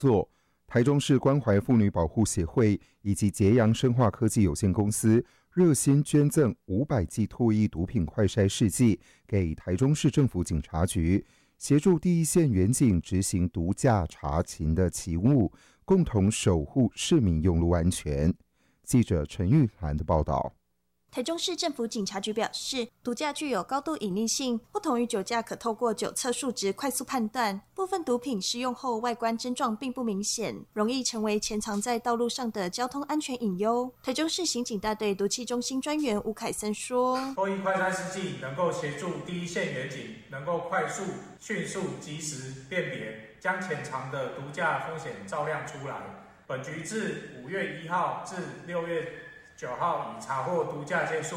作。台中市关怀妇女保护协会以及捷阳生化科技有限公司热心捐赠500剂唾液毒品快筛试剂给台中市政府警察局，协助第一线员警执行毒驾查勤的勤务，共同守护市民用路安全。记者陈玉涵的报道。 台中市政府警察局表示，毒驾具有高度隐匿性，不同于酒驾可透过酒测数值快速判断。部分毒品施用后外观症状并不明显，容易成为潜藏在道路上的交通安全隐忧。台中市刑警大队毒气中心专员吴凯森说， 唾液快筛试剂能够协助第一线员警能够快速、迅速、及时辨别，将潜藏的毒驾风险照亮出来。本局自5月1号至6月9号已查获毒驾件数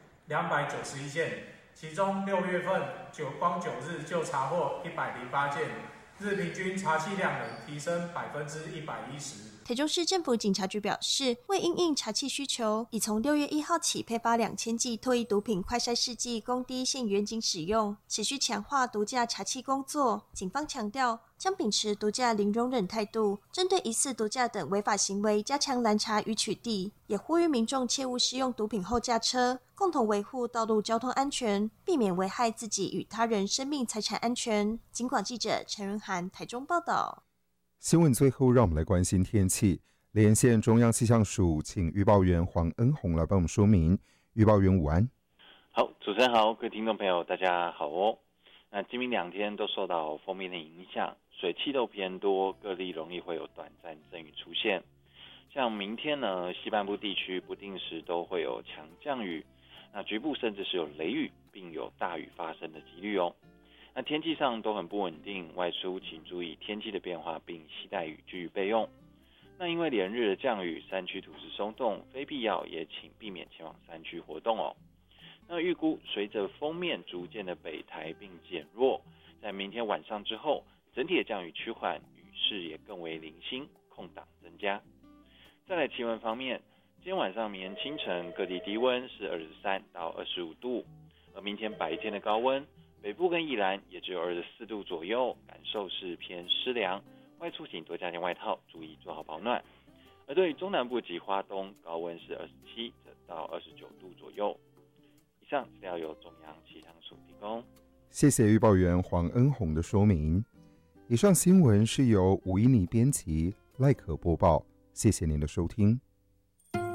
291件，其中6月份光9日就查获108件，日平均查缉量能提升110%。 台中市政府警察局表示，为因应查缉需求，已从6月1号起配发2000剂唾液毒品快筛试剂供第一线员警使用，持续强化毒驾查缉工作。警方强调，将秉持毒驾零容忍态度，针对疑似毒驾等违法行为加强拦查与取缔，也呼吁民众切勿使用毒品后驾车，共同维护道路交通安全，避免危害自己与他人生命财产安全。警广记者陈润涵台中报道。 新闻最后让我们来关心天气，连线中央气象署，请预报员黄恩宏来帮我们说明。预报员午安。 好，主持人好，各位听众朋友大家好哦。那今明2天都受到锋面的影响，水汽都偏多，各地容易会有短暂阵雨出现。像明天呢，西半部地区不定时都会有强降雨，那局部甚至是有雷雨，并有大雨发生的几率哦。那天气上都很不稳定，外出请注意天气的变化，并携带雨具备用。那因为连日的降雨，山区土质松动，非必要也请避免前往山区活动哦。那预估随着锋面逐渐的北抬并减弱，在明天晚上之后，整体的降雨趋缓，雨势也更为零星，空档增加。再来气温方面，今天晚上、明天清晨各地低温是23到25度，而明天白天的高温，北部跟宜兰也只有24度左右，感受是偏湿凉，外出请多加件外套，注意做好保暖。而对于中南部及花东，高温是27到29度左右。以上资料由中央气象署提供。 谢谢预报员黄恩宏的说明。以上新闻是由吴依妮编辑，赖可播报。谢谢您的收听。